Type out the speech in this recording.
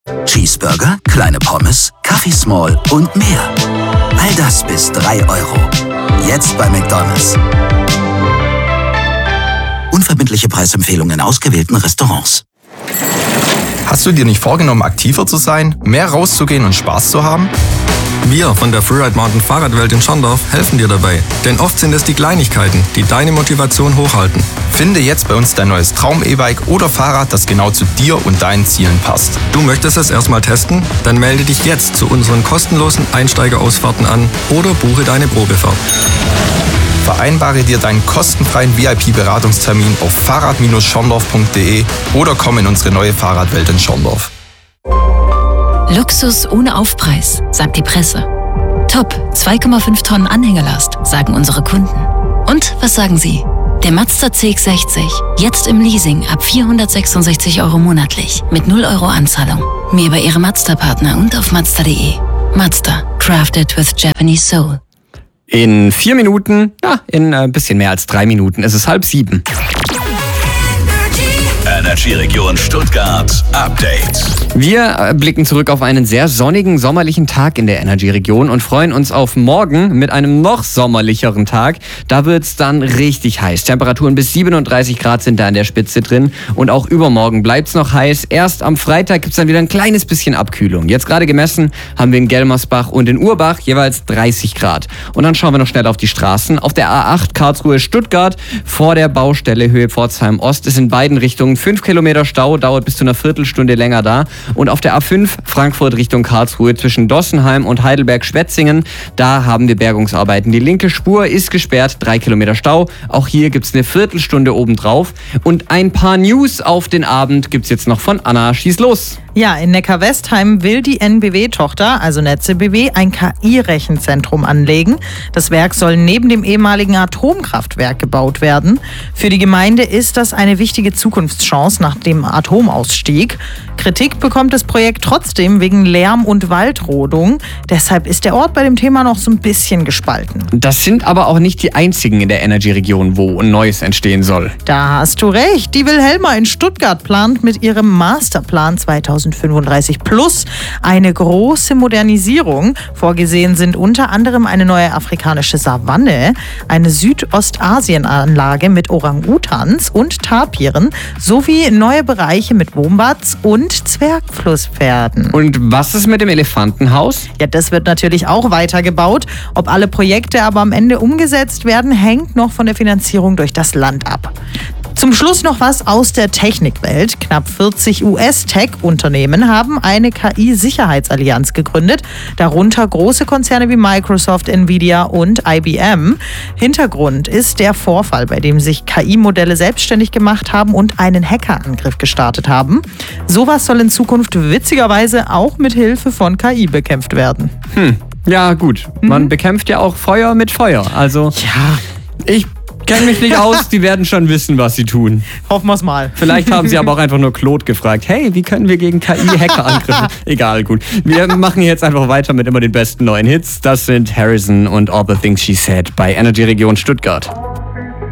Cheeseburger, kleine Pommes, Kaffee Small und mehr. All das bis 3 Euro. Jetzt bei McDonald's. Unverbindliche Preisempfehlungen in ausgewählten Restaurants. Hast du dir nicht vorgenommen, aktiver zu sein, mehr rauszugehen und Spaß zu haben? Wir von der Freeride Mountain Fahrradwelt in Schorndorf helfen dir dabei. Denn oft sind es die Kleinigkeiten, die deine Motivation hochhalten. Finde jetzt bei uns dein neues Traum-E-Bike oder Fahrrad, das genau zu dir und deinen Zielen passt. Du möchtest es erstmal testen? Dann melde dich jetzt zu unseren kostenlosen Einsteigerausfahrten an oder buche deine Probefahrt. Vereinbare dir deinen kostenfreien VIP-Beratungstermin auf fahrrad-schorndorf.de oder komm in unsere neue Fahrradwelt in Schorndorf. Luxus ohne Aufpreis, sagt die Presse. Top, 2,5 Tonnen Anhängerlast, sagen unsere Kunden. Und was sagen Sie? Der Mazda CX-60, jetzt im Leasing ab 466 Euro monatlich, mit 0 Euro Anzahlung. Mehr bei Ihrem Mazda-Partner und auf Mazda.de. Mazda, crafted with Japanese soul. In 4 Minuten, in ein bisschen mehr als 3 Minuten, ist es 6:30. Energy-Region Stuttgart Update. Wir blicken zurück auf einen sehr sonnigen, sommerlichen Tag in der Energy-Region und freuen uns auf morgen mit einem noch sommerlicheren Tag. Da wird es dann richtig heiß. Temperaturen bis 37 Grad sind da an der Spitze drin und auch übermorgen bleibt es noch heiß. Erst am Freitag gibt es dann wieder ein kleines bisschen Abkühlung. Jetzt gerade gemessen haben wir in Gelmersbach und in Urbach jeweils 30 Grad. Und dann schauen wir noch schnell auf die Straßen. Auf der A8 Karlsruhe-Stuttgart vor der Baustelle Höhe Pforzheim Ost ist in beiden Richtungen 5 Kilometer Stau, dauert bis zu einer Viertelstunde länger da. Und auf der A5 Frankfurt Richtung Karlsruhe zwischen Dossenheim und Heidelberg-Schwetzingen, da haben wir Bergungsarbeiten. Die linke Spur ist gesperrt, 3 Kilometer Stau. Auch hier gibt es eine Viertelstunde obendrauf. Und ein paar News auf den Abend gibt es jetzt noch von Anna. Schieß los! Ja, in Neckar-Westheim will die NBW-Tochter, also Netze BW, ein KI-Rechenzentrum anlegen. Das Werk soll neben dem ehemaligen Atomkraftwerk gebaut werden. Für die Gemeinde ist das eine wichtige Zukunftschance nach dem Atomausstieg. Kritik bekommt das Projekt trotzdem wegen Lärm- und Waldrodung. Deshalb ist der Ort bei dem Thema noch so ein bisschen gespalten. Das sind aber auch nicht die einzigen in der Energy-Region, wo ein Neues entstehen soll. Da hast du recht. Die Wilhelma in Stuttgart plant mit ihrem Masterplan 2035 plus eine große Modernisierung. Vorgesehen sind unter anderem eine neue afrikanische Savanne, eine Südostasien-Anlage mit Orang-Utans und Tapiren sowie neue Bereiche mit Wombats und Zwergflusspferden. Und was ist mit dem Elefantenhaus? Ja, das wird natürlich auch weitergebaut. Ob alle Projekte aber am Ende umgesetzt werden, hängt noch von der Finanzierung durch das Land ab. Zum Schluss noch was aus der Technikwelt. Knapp 40 US-Tech-Unternehmen haben eine KI-Sicherheitsallianz gegründet, darunter große Konzerne wie Microsoft, Nvidia und IBM. Hintergrund ist der Vorfall, bei dem sich KI-Modelle selbstständig gemacht haben und einen Hackerangriff gestartet haben. Sowas soll in Zukunft witzigerweise auch mit Hilfe von KI bekämpft werden. Ja gut, man bekämpft ja auch Feuer mit Feuer. Also ich kenne mich nicht aus, die werden schon wissen, was sie tun. Hoffen wir es mal. Vielleicht haben sie aber auch einfach nur Claude gefragt, hey, wie können wir gegen KI-Hacker-Angriffe? Egal, gut. Wir machen jetzt einfach weiter mit immer den besten neuen Hits. Das sind Harrison und All the Things She Said bei Energy Region Stuttgart.